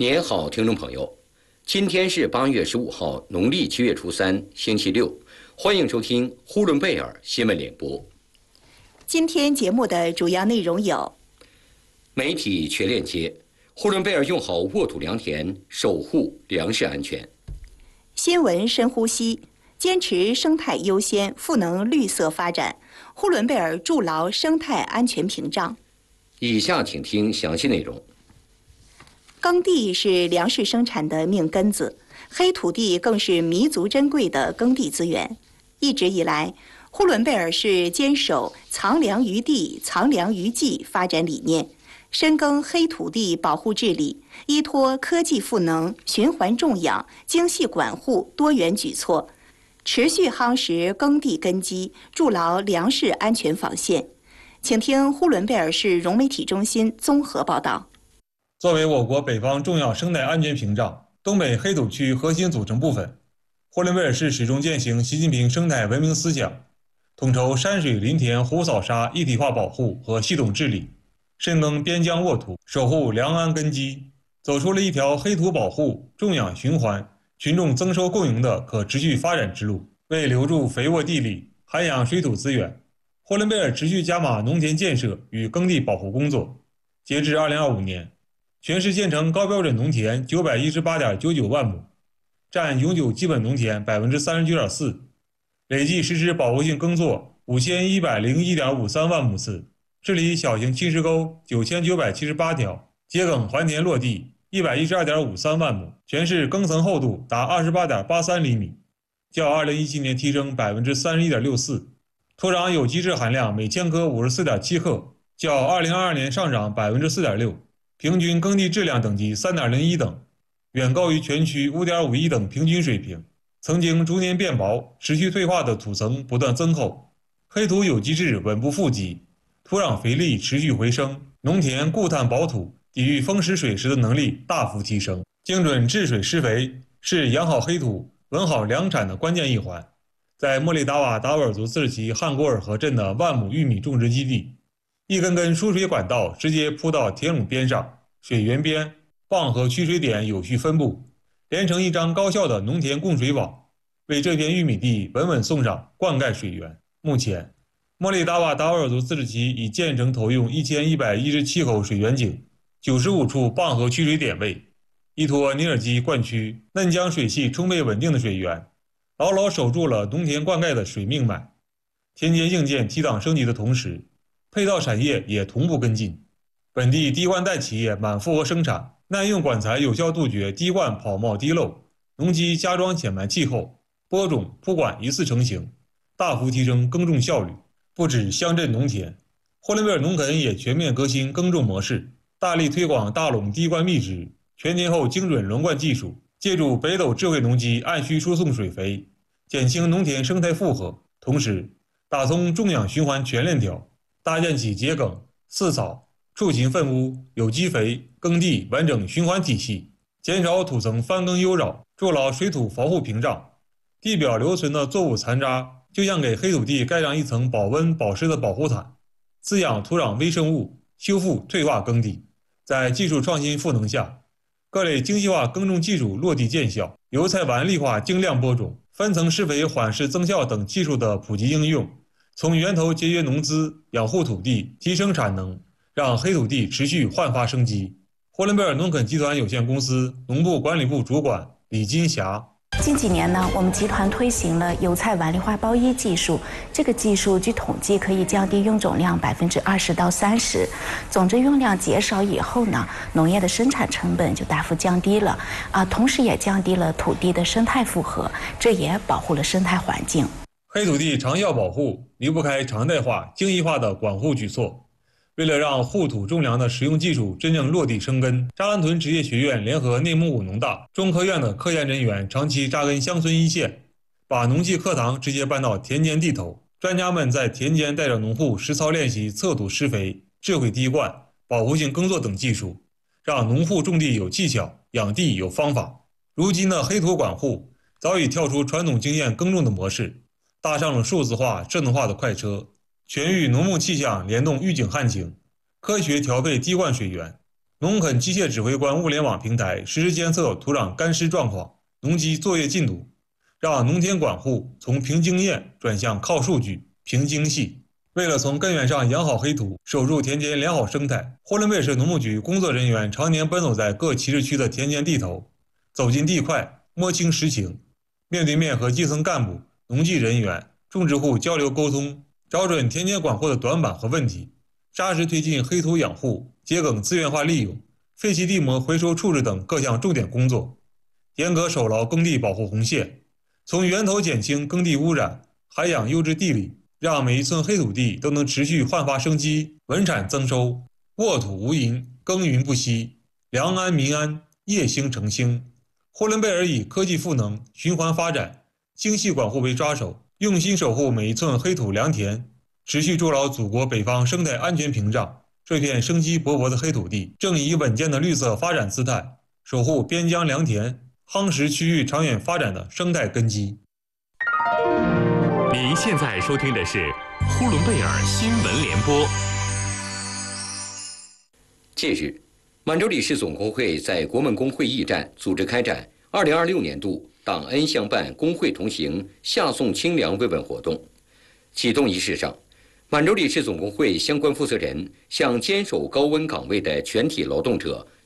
年好，听众朋友，今天是8月15号，农历7月初3，星期六，欢迎收听呼伦贝尔新闻联播。 今天节目的主要内容有： 媒体全链接，呼伦贝尔用好沃土良田，守护粮食安全； 新闻深呼吸，坚持生态优先，赋能绿色发展，呼伦贝尔筑牢生态安全屏障。 以下请听详细内容。 耕地是粮食生产的命根子，黑土地更是弥足珍贵的耕地资源。一直以来，呼伦贝尔市坚守藏粮于地、藏粮于技发展理念，深耕黑土地保护治理，依托科技赋能、循环种养、精细管护多元举措，持续夯实耕地根基，筑牢粮食安全防线。请听呼伦贝尔市融媒体中心综合报道。 作为我国北方重要生态安全屏障、东北黑土区核心组成部分，呼伦贝尔市始终践行习近平生态文明思想，统筹山水林田湖草沙一体化保护和系统治理，深耕边疆沃土，守护粮安根基，走出了一条黑土保护、种养循环、群众增收共赢的可持续发展之路。为留住肥沃地力、涵养水土资源，呼伦贝尔持续加码农田建设与耕地保护工作。截至2025年，全市建成高标准农田918.99万亩，占永久基本农田39.4%，累计实施保护性耕作5101.53万亩次，治理小型侵蚀沟9978条，秸埂还田落地112.53万亩，全市耕层厚度达28.83厘米，较2017年提升31.64%，土壤有机质含量每千克54.7克，较2022年上涨4.6%。平均耕地质量等级3.01等，远高于全区5.51等平均水平。曾经逐年变薄、持续退化的土层不断增厚，黑土有机质稳步富集，土壤肥力持续回升，农田固碳保土、抵御风蚀水蚀的能力大幅提升。精准治水施肥是养好黑土、稳好粮产的关键一环。在莫里达瓦达斡尔族自治旗汉果尔河镇的万亩玉米种植基地，一根根输水管道直接铺到田垄边上，水源边、傍河取水点有序分布，连成一张高效的农田供水网，为这片玉米地稳稳送上灌溉水源。目前，莫里达瓦达斡尔族自治旗已建成投用1117口水源井，95处傍河取水点位，依托尼尔基灌区嫩江水系充沛稳定的水源，牢牢守住了农田灌溉的水命脉。田间硬件提档升级的同时，配套产业也同步跟进，本地滴灌带企业满负荷生产，耐用管材有效杜绝滴灌跑冒滴漏，农机加装浅埋气候，播种铺管一次成型，大幅提升耕种效率。不止乡镇农田，呼伦贝尔农垦也全面革新耕种模式，大力推广大垄滴灌密植、全天候精准轮灌技术，借助北斗智慧农机按需输送水肥，减轻农田生态负荷，同时打通种养循环全链条，搭建起秸埂、饲草、畜禽粪污、有机肥、耕地完整循环体系，减少土层翻耕忧扰，筑牢水土防护屏障。地表留存的作物残渣就像给黑土地盖上一层保温保湿的保护毯，滋养土壤微生物，修复退化耕地。在技术创新赋能下，各类精细化耕种技术落地见效，油菜丸粒化精量播种、分层施肥缓释增效等技术的普及应用，从源头节约农资，养护土地，提升产能，让黑土地持续焕发生机。呼伦贝尔农垦集团有限公司农部管理部主管李金霞。 近几年呢，我们集团推行了油菜丸粒化包衣技术，这个技术据统计可以降低用种量20%到30%，总植用量减少以后呢，农业的生产成本就大幅降低了同时也降低了土地的生态负荷，这也保护了生态环境。 黑土地长效保护离不开常态化、精细化的管护举措。为了让护土种粮的实用技术真正落地生根，扎兰屯职业学院联合内蒙古农大、中科院的科研人员长期扎根乡村一线，把农技课堂直接搬到田间地头。专家们在田间带着农户实操练习测土施肥、智慧滴灌、保护性耕作等技术，让农户种地有技巧，养地有方法。如今的黑土管护早已跳出传统经验耕种的模式，搭上了数字化、智能化的快车。全域农牧气象联动预警旱情，科学调配滴灌水源， 农垦机械指挥官物联网平台实时监测土壤干湿状况、农机作业进度，让农田管护从凭经验转向靠数据、凭精细。为了从根源上养好黑土，守住田间良好生态，呼伦贝尔市农牧局工作人员常年奔走在各旗帜区的田间地头，走进地块，摸清实情，面对面和基层干部、农技人员、种植户交流沟通，找准田间管护的短板和问题，扎实推进黑土养护、秸秆资源化利用、废弃地膜回收处置等各项重点工作，严格守牢耕地保护红线，从源头减轻耕地污染，涵养优质地力，让每一寸黑土地都能持续焕发生机，稳产增收，沃土无垠，耕耘不息，良安民安，业兴成兴。呼伦贝尔以科技赋能、循环发展、精细管护为抓手，用心守护每一寸黑土良田，持续筑牢祖国北方生态安全屏障。这片生机勃勃的黑土地正以稳健的绿色发展姿态，守护边疆良田，夯实区域长远发展的生态根基。 您现在收听的是呼伦贝尔新闻联播。 近日，满洲里市总工会在国门工会驿站组织开展2026年度党恩相伴工会同行下送清凉慰问活动。启动仪式上，满洲里市总工会相关负责人向坚守高温岗位的全体劳动者